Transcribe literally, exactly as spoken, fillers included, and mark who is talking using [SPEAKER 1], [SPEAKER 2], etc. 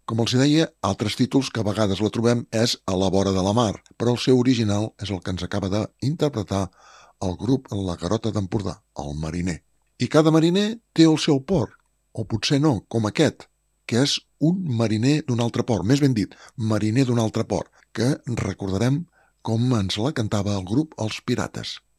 [SPEAKER 1] Com els deia, altres títols que a vegades la trobem és A la vora de la mar, però el seu original és el que ens acaba d'interpretar el grup La Garota d'Empordà, El mariner. I cada mariner té el seu port, o potser no, com aquest, que és un mariner d'un altre port, més ben dit, mariner d'un altre port, que recordarem com ens la cantava el grup Els Pirates.